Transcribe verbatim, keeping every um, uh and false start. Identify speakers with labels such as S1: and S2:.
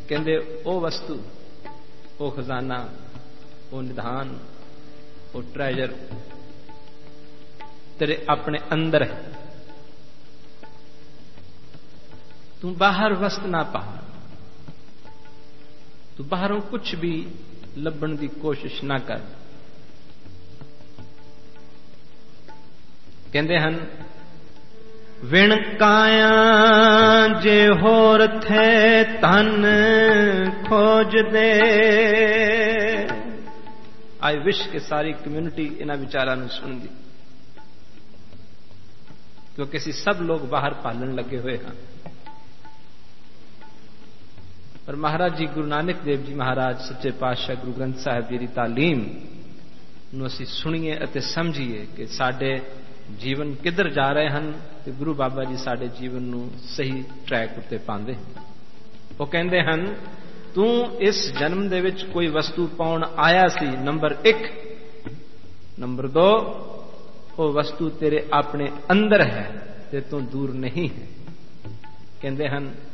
S1: ਕਹਿੰਦੇ ਉਹ ਵਸਤੂ, ਉਹ ਖਜ਼ਾਨਾ, ਉਹ ਨਿਧਾਨ, ਉਹ ਟ੍ਰੈਜਰ ਤੇਰੇ ਆਪਣੇ ਅੰਦਰ ਹੈ। ਤੂੰ ਬਾਹਰ ਵਸਤ ਨਾ ਪਾ, ਤੂੰ ਬਾਹਰੋਂ ਕੁਛ ਵੀ ਲੱਭਣ ਦੀ ਕੋਸ਼ਿਸ਼ ਨਾ ਕਰ। ਕਹਿੰਦੇ ਹਨ ਵਿਣ ਕਾਇਆ ਜੇ ਹੋਰ ਥੇ ਤਨ ਖੋਜਦੇ। ਆਈ ਵਿਸ਼ ਕਿ ਸਾਰੀ ਕਮਿਊਨਿਟੀ ਇਹਨਾਂ ਵਿਚਾਰਾਂ ਨੂੰ ਸੁਣਦੀ, ਕਿਉਂਕਿ ਅਸੀਂ ਸਭ ਲੋਕ ਬਾਹਰ ਭਾਲਣ ਲੱਗੇ ਹੋਏ ਹਾਂ। ਪਰ ਮਹਾਰਾਜ ਜੀ ਗੁਰੂ ਨਾਨਕ ਦੇਵ ਜੀ ਮਹਾਰਾਜ ਸੱਚੇ ਪਾਤਸ਼ਾਹ ਗੁਰੂ ਗ੍ਰੰਥ ਸਾਹਿਬ ਜੀ ਦੀ ਤਾਲੀਮ ਨੂੰ ਅਸੀਂ ਸੁਣੀਏ ਅਤੇ ਸਮਝੀਏ ਕਿ ਸਾਡੇ ਜੀਵਨ ਕਿੱਧਰ ਜਾ ਰਹੇ ਹਨ ਤੇ ਗੁਰੂ ਬਾਬਾ ਜੀ ਸਾਡੇ ਜੀਵਨ ਨੂੰ ਸਹੀ ਟਰੈਕ ਉੱਤੇ ਪਾਉਂਦੇ। ਉਹ ਕਹਿੰਦੇ ਹਨ ਤੂੰ ਇਸ ਜਨਮ ਦੇ ਵਿੱਚ ਕੋਈ ਵਸਤੂ ਪਾਉਣ ਆਇਆ ਸੀ, ਨੰਬਰ ਇੱਕ। ਨੰਬਰ ਦੋ, ਉਹ ਵਸਤੂ ਤੇਰੇ ਆਪਣੇ ਅੰਦਰ ਹੈ ਤੇ ਤੂੰ ਦੂਰ ਨਹੀਂ ਹੈ। ਕਹਿੰਦੇ ਹਨ